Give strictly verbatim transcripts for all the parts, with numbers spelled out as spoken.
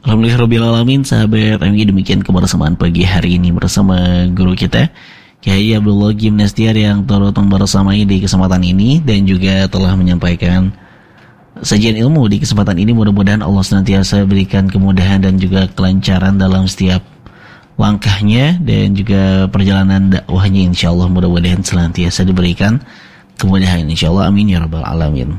Alhamdulillah Rabbil Alamin, sahabat M G, demikian kebersamaan pagi hari ini bersama guru kita Kiai Abdullah Gimnastiar yang turut membersamai di kesempatan ini dan juga telah menyampaikan sajian ilmu di kesempatan ini. Mudah-mudahan Allah senantiasa berikan kemudahan dan juga kelancaran dalam setiap langkahnya dan juga perjalanan dakwahnya, insyaallah mudah-mudahan senantiasa diberikan kemudahan, insyaallah, amin ya rabbal alamin.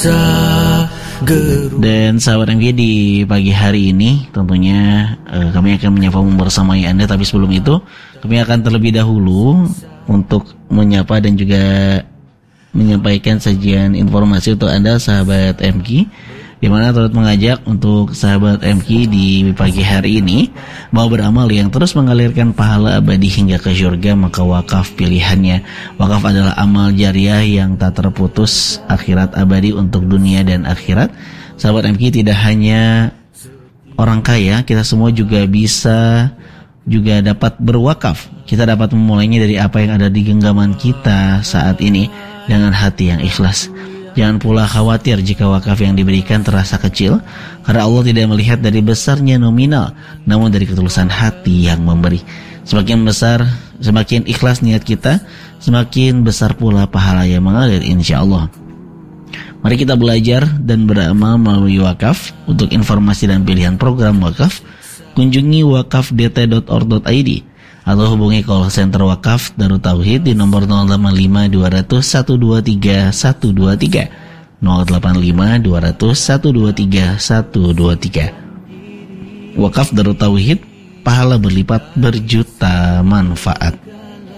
Dan sahabat M G, di pagi hari ini tentunya eh, kami akan menyapa membersamai Anda, tapi sebelum itu kami akan terlebih dahulu untuk menyapa dan juga menyampaikan sajian informasi untuk Anda sahabat M G, di mana turut mengajak untuk sahabat M G di pagi hari ini mau beramal yang terus mengalirkan pahala abadi hingga ke surga, maka wakaf pilihannya. Wakaf adalah amal jariah yang tak terputus, akhirat abadi untuk dunia dan akhirat. Sahabat M G, tidak hanya orang kaya, kita semua juga bisa juga dapat berwakaf. Kita dapat memulainya dari apa yang ada di genggaman kita saat ini dengan hati yang ikhlas. Jangan pula khawatir jika wakaf yang diberikan terasa kecil, karena Allah tidak melihat dari besarnya nominal, namun dari ketulusan hati yang memberi. Semakin besar, semakin ikhlas niat kita, semakin besar pula pahala yang mengalir, insya Allah. Mari kita belajar dan beramal melalui wakaf. Untuk informasi dan pilihan program wakaf, kunjungi wakaf d t dot org dot i d atau hubungi call center wakaf Darut Tauhid di nomor nol delapan lima dua nol nol satu dua tiga satu dua tiga nol delapan lima dua nol nol satu dua tiga satu dua tiga. Wakaf Darut Tauhid, pahala berlipat berjuta manfaat.